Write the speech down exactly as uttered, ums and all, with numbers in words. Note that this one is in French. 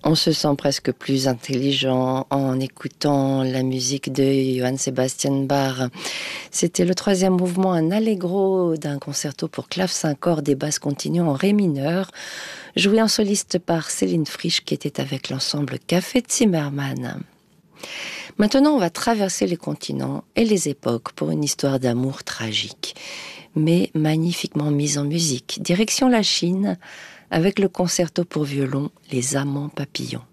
On se sent presque plus intelligent en écoutant la musique de Johann Sebastian Bach. C'était le troisième mouvement, un allegro d'un concerto pour clavecin, cordes et basses continues en ré mineur, joué en soliste par Céline Frisch qui était avec l'ensemble Café Zimmermann. Maintenant, on va traverser les continents et les époques pour une histoire d'amour tragique, mais magnifiquement mise en musique. Direction la Chine, avec le concerto pour violon Les Amants Papillons.